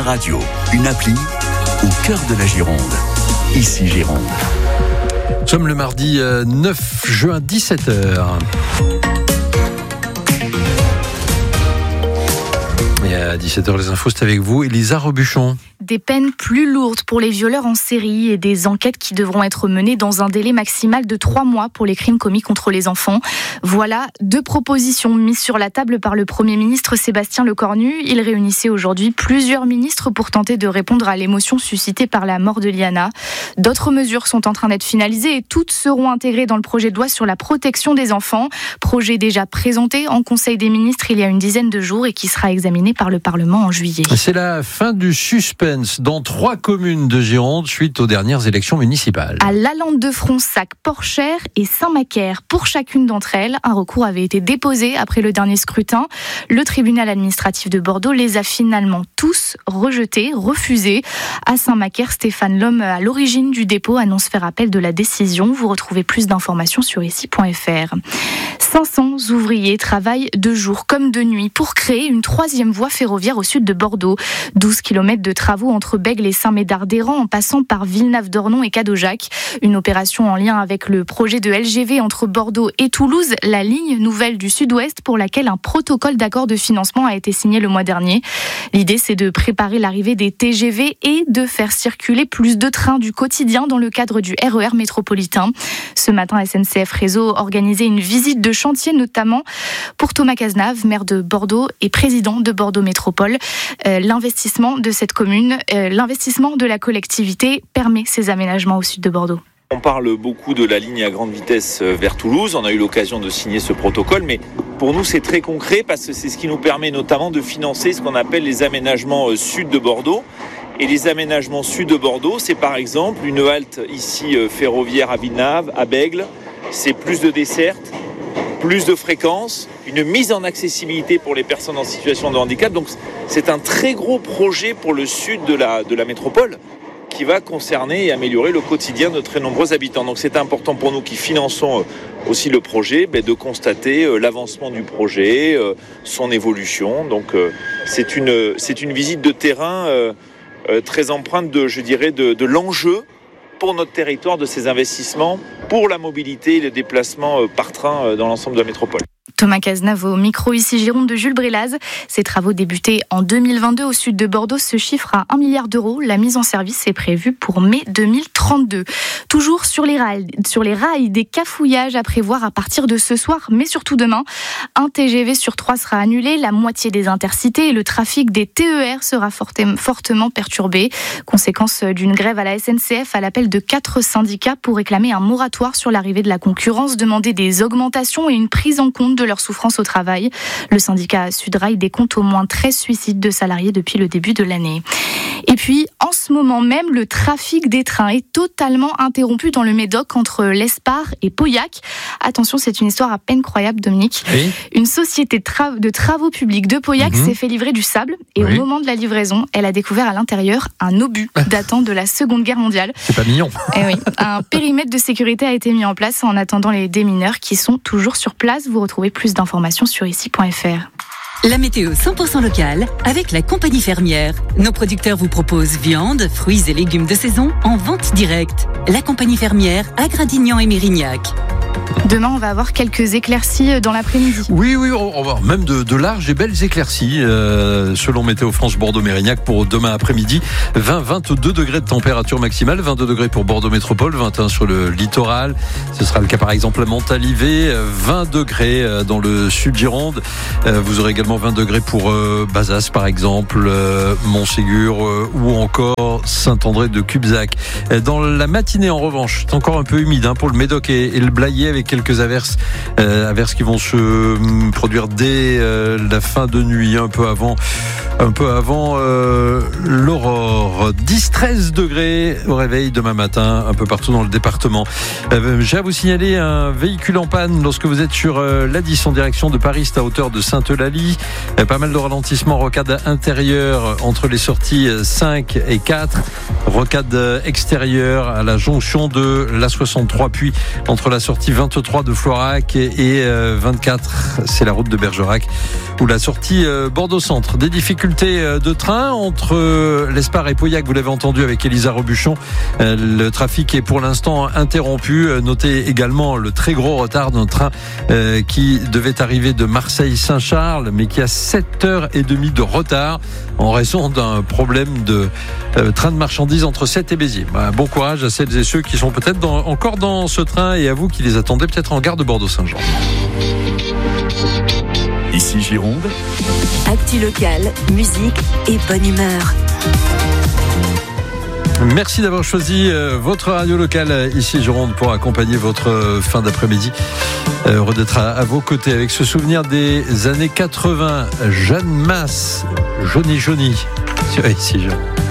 radio, une appli au cœur de la Gironde. Ici Gironde. Nous sommes le mardi 9 juin, 17h. Et à 17h, les infos, c'est avec vous, Elisa Robuchon. Des peines plus lourdes pour les violeurs en série et des enquêtes qui devront être menées dans un délai maximal de 3 mois pour les crimes commis contre les enfants. Voilà 2 propositions mises sur la table par le Premier ministre Sébastien Lecornu. Il réunissait aujourd'hui plusieurs ministres pour tenter de répondre à l'émotion suscitée par la mort de Liana. D'autres mesures sont en train d'être finalisées et toutes seront intégrées dans le projet de loi sur la protection des enfants. Projet déjà présenté en Conseil des ministres il y a une dizaine de jours et qui sera examiné par le Parlement en juillet. C'est la fin du suspense dans 3 communes de Gironde suite aux dernières élections municipales. À Lalande de Fronsac, Porchère et Saint-Macaire. Pour chacune d'entre elles, un recours avait été déposé après le dernier scrutin. Le tribunal administratif de Bordeaux les a finalement tous rejetés, refusés. À Saint-Macaire, Stéphane Lhomme, à l'origine du dépôt, annonce faire appel de la décision. Vous retrouvez plus d'informations sur ici.fr. 500 ouvriers travaillent de jour comme de nuit pour créer une 3e voie ferroviaire au sud de Bordeaux. 12 km de travaux entre Bègles et Saint-Médard-d'Héran en passant par Villeneuve-d'Ornon et Cadojac. Une opération en lien avec le projet de LGV entre Bordeaux et Toulouse, la ligne nouvelle du Sud-Ouest pour laquelle un protocole d'accord de financement a été signé le mois dernier. L'idée, c'est de préparer l'arrivée des TGV et de faire circuler plus de trains du quotidien dans le cadre du RER métropolitain. Ce matin, SNCF Réseau organisait une visite de chantier, notamment pour Thomas Cazenave, maire de Bordeaux et président de Bordeaux Métropole. L'investissement de cette commune, l'investissement de la collectivité permet ces aménagements au sud de Bordeaux. On parle beaucoup de la ligne à grande vitesse vers Toulouse. On a eu l'occasion de signer ce protocole, mais pour nous, c'est très concret parce que c'est ce qui nous permet notamment de financer ce qu'on appelle les aménagements sud de Bordeaux. Et les aménagements sud de Bordeaux, c'est par exemple une halte ici ferroviaire à Villeneuve, à Bègles. C'est plus de dessertes, plus de fréquences, une mise en accessibilité pour les personnes en situation de handicap. Donc c'est un très gros projet pour le sud de la métropole qui va concerner et améliorer le quotidien de très nombreux habitants. Donc c'est important pour nous qui finançons aussi le projet de constater l'avancement du projet, son évolution. Donc c'est une visite de terrain très empreinte de l'enjeu pour notre territoire de ces investissements pour la mobilité et le déplacement par train dans l'ensemble de la métropole. Thomas Cazenave au micro ici Gironde de Jules Brélaz. Ces travaux débutés en 2022 au sud de Bordeaux se chiffrent à 1 milliard d'euros. La mise en service est prévue pour mai 2032. Toujours sur les rails, des cafouillages à prévoir à partir de ce soir, mais surtout demain. Un TGV sur 3 sera annulé, la moitié des intercités et le trafic des TER sera fortement perturbé. Conséquence d'une grève à la SNCF à l'appel de 4 syndicats pour réclamer un moratoire sur l'arrivée de la concurrence, demander des augmentations et une prise en compte de leur souffrance au travail. Le syndicat Sudrail décompte au moins 13 suicides de salariés depuis le début de l'année. Et puis, en ce moment même, le trafic des trains est totalement interrompu dans le Médoc entre l'Espar et Pauillac. Attention, c'est une histoire à peine croyable, Dominique. Oui. Une société de travaux publics de Pauillac s'est fait livrer du sable et au moment de la livraison, elle a découvert à l'intérieur un obus datant de la Seconde Guerre mondiale. C'est pas mignon. Et oui, un périmètre de sécurité a été mis en place en attendant les démineurs qui sont toujours sur place. Vous retrouvez plus d'informations sur ici.fr. La météo 100% locale avec la compagnie fermière. Nos producteurs vous proposent viande, fruits et légumes de saison en vente directe. La compagnie fermière à Gradignan et Mérignac. Demain, on va avoir quelques éclaircies dans l'après-midi. Oui, on va avoir même de larges et belles éclaircies selon Météo France Bordeaux-Mérignac pour demain après-midi. 20-22 degrés de température maximale, 22 degrés pour Bordeaux Métropole, 21 sur le littoral. Ce sera le cas par exemple à Montalivet, 20 degrés dans le sud Gironde. Vous aurez également 20 degrés pour Bazas par exemple, Montségur ou encore Saint-André de Cubzac. Dans la matinée en revanche, c'est encore un peu humide pour le Médoc et le Blayais avec quelques averses qui vont se produire dès la fin de nuit, un peu avant l'aurore. 10-13 degrés au réveil demain matin, un peu partout dans le département. J'ai à vous signaler un véhicule en panne lorsque vous êtes sur l'A10 en direction de Paris, c'est à hauteur de Sainte-Eulalie. Pas mal de ralentissements, rocade intérieure entre les sorties 5 et 4, rocade extérieure à la jonction de l'A63, puis entre la sortie 23 de Florac et 24, c'est la route de Bergerac, ou la sortie Bordeaux-Centre. Des difficultés difficultés de train entre l'Espar et Pauillac, vous l'avez entendu avec Elisa Robuchon. Le trafic est pour l'instant interrompu. Notez également le très gros retard d'un train qui devait arriver de Marseille-Saint-Charles, mais qui a 7h30 de retard en raison d'un problème de train de marchandises entre Sète et Béziers. Bon courage à celles et ceux qui sont peut-être encore dans ce train et à vous qui les attendez peut-être en gare de Bordeaux-Saint-Jean. Ici Gironde. Actu local, musique et bonne humeur. Merci d'avoir choisi votre radio locale ici Gironde pour accompagner votre fin d'après-midi. Heureux d'être à vos côtés avec ce souvenir des années 80. Jeanne Masse, Johnny. Ici Gironde.